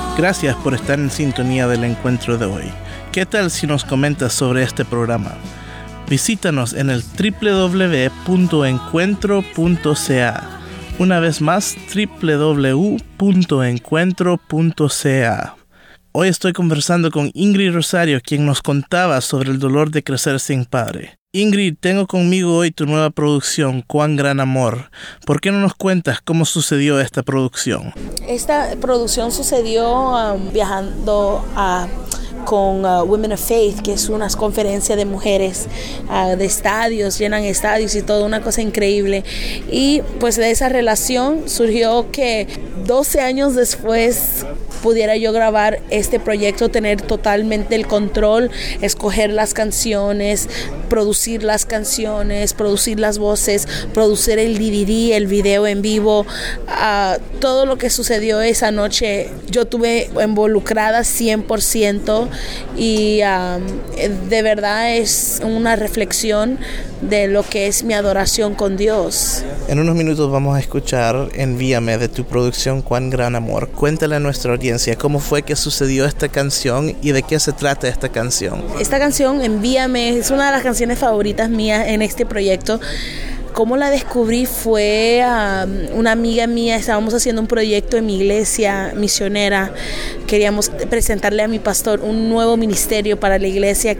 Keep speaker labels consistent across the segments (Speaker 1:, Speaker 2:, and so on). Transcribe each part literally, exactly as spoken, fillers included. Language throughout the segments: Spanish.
Speaker 1: Gracias por estar en sintonía del encuentro de hoy. ¿Qué tal si nos comentas sobre este programa? Visítanos en el doble u doble u doble u punto encuentro punto c a. Una vez más, doble u doble u doble u punto encuentro punto c a. Hoy estoy conversando con Ingrid Rosario, quien nos contaba sobre el dolor de crecer sin padre. Ingrid, tengo conmigo hoy tu nueva producción, Cuán Gran Amor. ¿Por qué no nos cuentas cómo sucedió esta producción?
Speaker 2: Esta producción sucedió um, viajando a... con uh, Women of Faith, que es una conferencia de mujeres uh, de estadios, llenan estadios y todo, una cosa increíble. Y pues de esa relación surgió que doce años después pudiera yo grabar este proyecto, tener totalmente el control, escoger las canciones, producir las canciones, producir las voces, producir el D V D, el video en vivo. Uh, todo lo que sucedió esa noche yo tuve involucrada cien por ciento. Y um, de verdad es una reflexión de lo que es mi adoración con Dios.
Speaker 1: En unos minutos vamos a escuchar Envíame de tu producción Cuán Gran Amor. Cuéntale a nuestra audiencia cómo fue que sucedió esta canción y de qué se trata esta canción.
Speaker 2: Esta canción, Envíame, es una de las canciones favoritas mías en este proyecto. Cómo la descubrí fue um, una amiga mía, estábamos haciendo un proyecto en mi iglesia misionera, queríamos presentarle a mi pastor un nuevo ministerio para la iglesia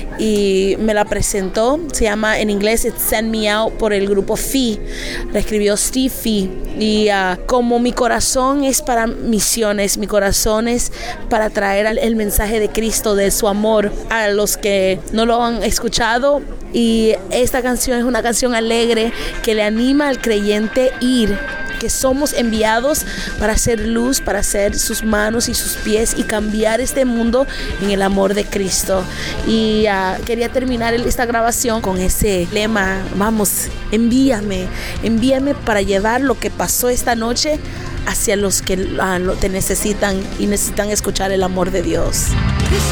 Speaker 2: y me la presentó, se llama en inglés It's Send Me Out por el grupo Fee, la escribió Steve Fee y uh, como mi corazón es para misiones, mi corazón es para traer el mensaje de Cristo, de su amor a los que no lo han escuchado. Y esta canción es una canción alegre que le anima al creyente ir, que somos enviados para hacer luz, para ser sus manos y sus pies y cambiar este mundo en el amor de Cristo. Y uh, quería terminar esta grabación con ese lema: vamos, envíame, envíame para llevar lo que pasó esta noche hacia los que uh, te necesitan y necesitan escuchar el amor de Dios.